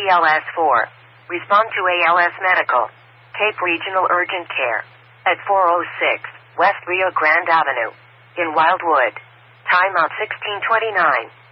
BLS4. Respond to ALS Medical. Cape Regional Urgent Care. At 406 West Rio Grande Avenue. In Wildwood. Timeout 1629.